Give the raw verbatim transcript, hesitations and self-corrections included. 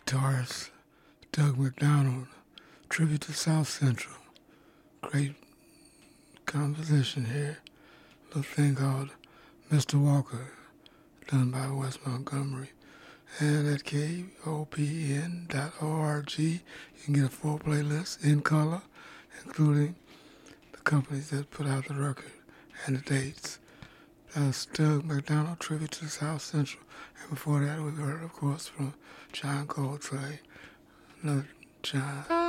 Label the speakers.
Speaker 1: guitarist Doug McDonald, tribute to South Central. Great composition here. Little thing called Mister Walker, done by Wes Montgomery. And at K O P N dot org, you can get a full playlist in color, including the companies that put out the record and the dates. That's Doug McDonald, tribute to South Central. And before that, we heard, of course, from John Coltrane, another John.